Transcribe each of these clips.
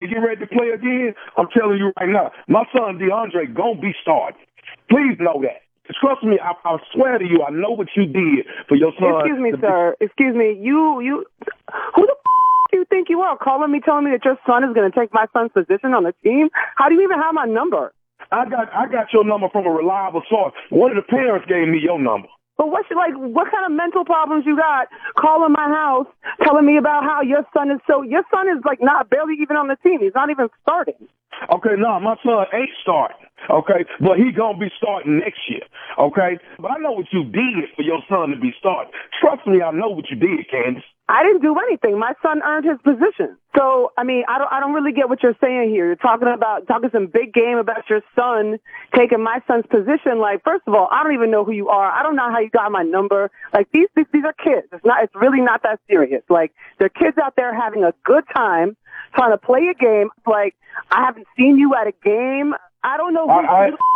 get ready to play again, I'm telling you right now, my son DeAndre gonna be starting. Please know that. Trust me, I swear to you, I know what you did for your son. Excuse me, sir. Excuse me. You, who the do you think you are? Calling me, telling me that your son is going to take my son's position on the team? How do you even have my number? I got your number from a reliable source. One of the parents gave me your number. But what kind of mental problems you got calling my house, telling me about how your son is like not barely even on the team. He's not even starting. Okay, no, my son ain't starting. Okay, but he gonna be starting next year. Okay, but I know what you did for your son to be starting. Trust me, I know what you did, Candace. I didn't do anything. My son earned his position. So, I mean, I don't really get what you're saying here. You're talking some big game about your son taking my son's position. Like, first of all, I don't even know who you are. I don't know how you got my number. Like, these are kids. It's really not that serious. Like, they're kids out there having a good time, trying to play a game. Like, I haven't seen you at a game. I don't know who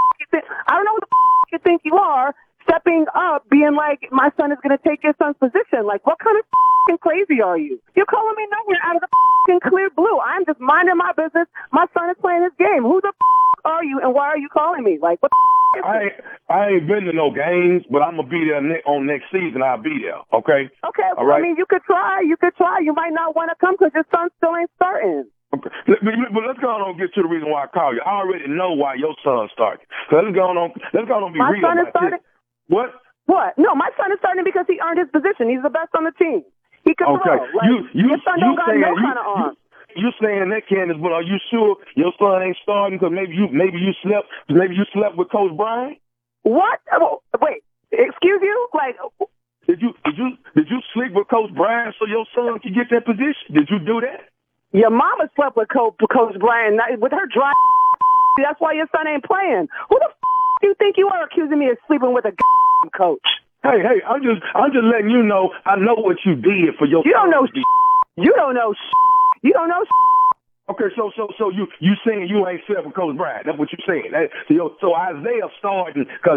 you think you are, stepping up, being like, my son is going to take your son's position. Like, what kind of crazy are you? You're calling me nowhere out of the clear blue. I'm just minding my business. My son is playing his game. Who the are you, and why are you calling me? Like, what I ain't been to no games, but I'm going to be there on next season. I'll be there, okay? Okay, well, right? I mean, you could try. You might not want to come because your son still ain't starting. Okay. But let's go on and get to the reason why I call you. I already know why your son started. So let's go on and be my real. My son is starting? What? What? No, my son is starting because he earned his position. He's the best on the team. He can throw. Like, your son don't got no kind of arm. You saying that, Candace, but are you sure your son ain't starting because maybe you slept with Coach Brian? What? Wait, excuse you? Like, did you sleep with Coach Brian so your son could get that position? Did you do that? Your mama slept with Coach Brian with her dry. That's why your son ain't playing. Who the do you think you are accusing me of sleeping with a coach? Hey, I'm just letting you know I know what you did for your son. You don't know. You don't know. You don't know. Okay, so you saying you ain't slept with Coach Brian? That's what you saying. So Isaiah starting because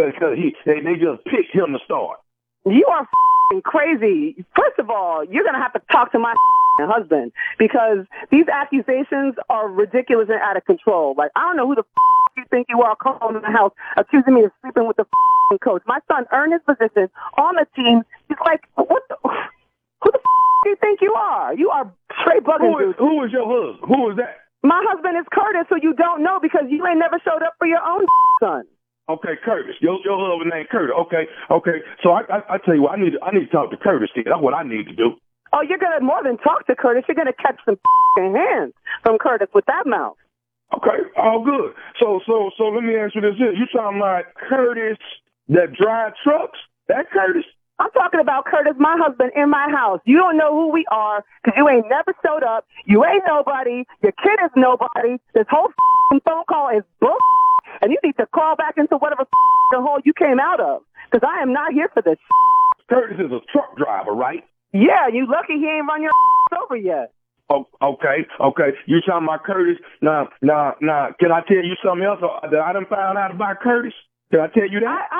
they just picked him to start. You are crazy. First of all, you're gonna have to talk to my husband because these accusations are ridiculous and out of control. Like, I don't know who the you think you are calling in the house accusing me of sleeping with the coach. My son earned his position on the team. He's like, what the? Who the do you think you are? You are straight bugging. Who is your husband? Who is that? My husband is Curtis, who you don't know because you ain't never showed up for your own son. Okay, Curtis. Your husband named Curtis. Okay. So I tell you what, I need to talk to Curtis here. That's what I need to do. Oh, you're gonna more than talk to Curtis. You're gonna catch some hands from Curtis with that mouth. Okay, all good. So let me ask you this: you talking about Curtis that drive trucks? That Curtis? I'm talking about Curtis, my husband, in my house. You don't know who we are because you ain't never showed up. You ain't nobody. Your kid is nobody. This whole phone call is bull. And you need to crawl back into whatever the hole you came out of because I am not here for this. Curtis is a truck driver, right? Yeah, you lucky he ain't run your over yet. Oh, okay. You talking about Curtis? Now, can I tell you something else that I done found out about Curtis? Can I tell you that?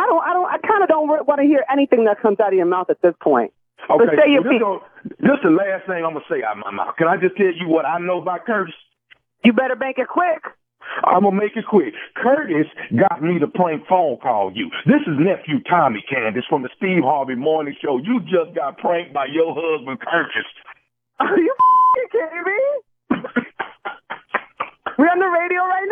I kind of don't want to hear anything that comes out of your mouth at this point. Okay. But say your piece. This is the last thing I'm going to say out of my mouth. Can I just tell you what I know about Curtis? You better make it quick. I'm going to make it quick. Curtis got me to prank phone call you. This is nephew Tommy, Candace, from the Steve Harvey Morning Show. You just got pranked by your husband, Curtis. Are you kidding me? We on the radio right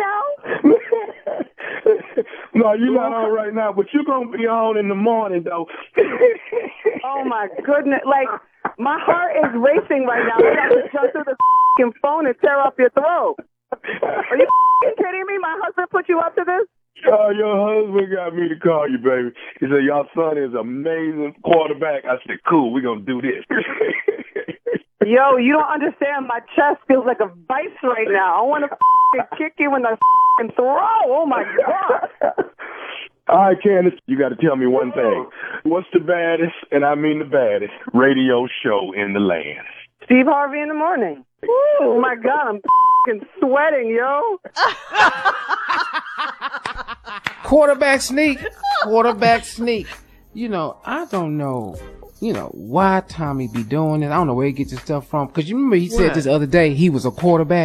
now? No, you're not on right now, but you're going to be on in the morning, though. Oh, my goodness. Like, my heart is racing right now. I have to jump through the phone and tear off your throat. Are you kidding me? My husband put you up to this? Your husband got me to call you, baby. He said, your son is amazing quarterback. I said, cool, we're going to do this. Yo, you don't understand. My chest feels like a vice right now. I want to kick you in the throat. Oh, my God. All right, Candace, you got to tell me one thing. What's the baddest, and I mean the baddest, radio show in the land? Steve Harvey in the Morning. Oh, my God, I'm sweating, yo. Quarterback sneak. You know, I don't know, why Tommy be doing it. I don't know where he gets his stuff from. Because you remember he said this other day he was a quarterback.